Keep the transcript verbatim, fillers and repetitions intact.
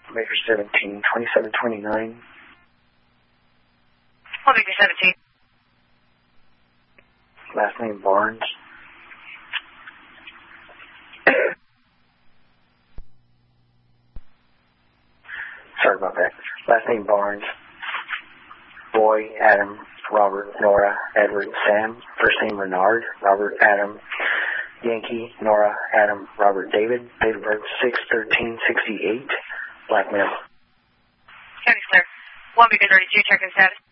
Maker seventeen, twenty-seven twenty-nine. one Victor seventeen. Last name Barnes. Sorry about that. Last name Barnes. Boy, Adam, Robert, Nora, Edward, Sam. First name Renard, Robert, Adam, Yankee, Nora, Adam, Robert, David. Date of birth six thirteen sixty-eight. Black male. County clear. one Beacon thirty-two, check-in status.